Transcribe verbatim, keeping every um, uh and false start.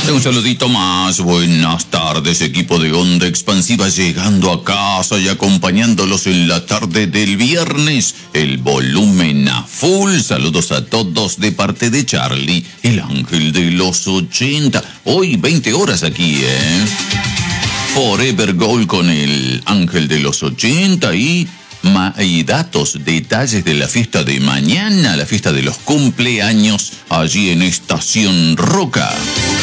Un saludito más. Buenas tardes, equipo de Onda Expansiva, llegando a casa y acompañándolos en la tarde del viernes. El volumen a full. Saludos a todos de parte de Charlie, el ángel de los ochenta. Hoy veinte horas aquí, ¿eh? Forever Gold con el ángel de los ochenta y... Ma y datos, detalles de la fiesta de mañana, la fiesta de los cumpleaños, allí en Estación Roca.